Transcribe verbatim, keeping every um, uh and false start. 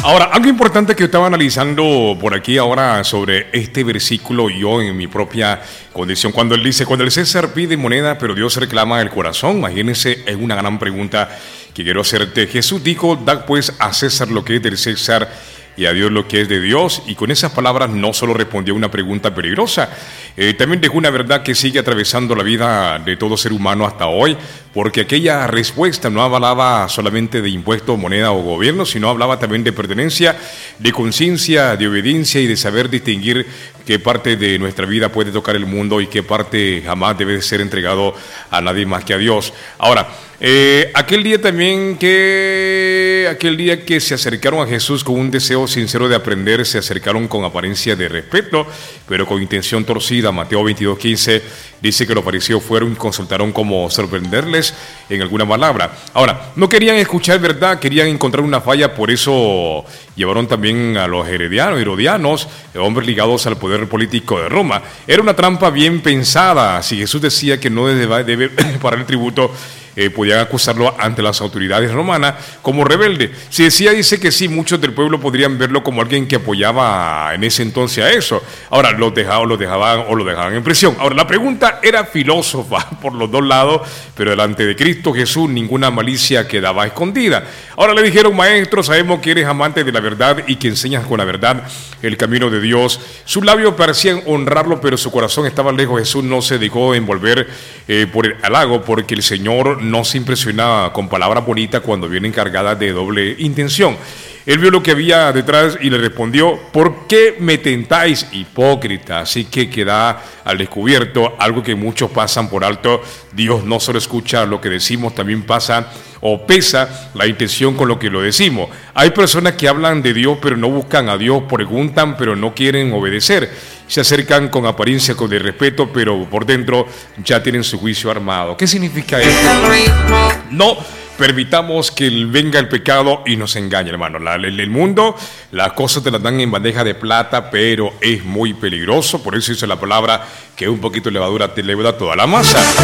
Ahora, algo importante que yo estaba analizando por aquí ahora sobre este versículo, yo en mi propia condición, cuando él dice, cuando el César pide moneda, pero Dios reclama el corazón, imagínense, es una gran pregunta que quiero hacerte. Jesús dijo, da pues a César lo que es del César y a Dios lo que es de Dios, y con esas palabras no solo respondió a una pregunta peligrosa, eh, también dejó una verdad que sigue atravesando la vida de todo ser humano hasta hoy, porque aquella respuesta no hablaba solamente de impuestos, moneda o gobierno, sino hablaba también de pertenencia, de conciencia, de obediencia y de saber distinguir qué parte de nuestra vida puede tocar el mundo y qué parte jamás debe ser entregado a nadie más que a Dios. Ahora, eh, aquel día también que aquel día que se acercaron a Jesús con un deseo sincero de aprender, se acercaron con apariencia de respeto, pero con intención torcida. Mateo veintidós quince dice que los fariseos fueron y consultaron cómo sorprenderles en alguna palabra. Ahora, no querían escuchar verdad, querían encontrar una falla, por eso llevaron también a los herodianos, herodianos, hombres ligados al poder político de Roma. Era una trampa bien pensada. Si Jesús decía que no debe, debe pagar el tributo, Eh, podían acusarlo ante las autoridades romanas como rebelde. Si decía, dice que sí, muchos del pueblo podrían verlo como alguien que apoyaba en ese entonces a eso. Ahora, los dejaban, los dejaban o lo dejaban en prisión. Ahora, la pregunta era filósofa por los dos lados, pero delante de Cristo Jesús ninguna malicia quedaba escondida. Ahora le dijeron, maestro, sabemos que eres amante de la verdad y que enseñas con la verdad el camino de Dios. Sus labios parecían honrarlo, pero su corazón estaba lejos. Jesús no se dejó envolver eh, por el halago, porque el Señor no se impresiona con palabras bonitas cuando vienen cargadas de doble intención. Él vio lo que había detrás y le respondió, ¿por qué me tentáis, hipócrita? Así que queda al descubierto algo que muchos pasan por alto. Dios no solo escucha lo que decimos, también pasa o pesa la intención con lo que lo decimos. Hay personas que hablan de Dios pero no buscan a Dios, preguntan pero no quieren obedecer. Se acercan con apariencia, con el respeto, pero por dentro ya tienen su juicio armado. ¿Qué significa esto? No permitamos que venga el pecado y nos engañe, hermano. La, el, el mundo, las cosas te las dan en bandeja de plata, pero es muy peligroso. Por eso dice la palabra que un poquito de levadura te leuda toda la masa.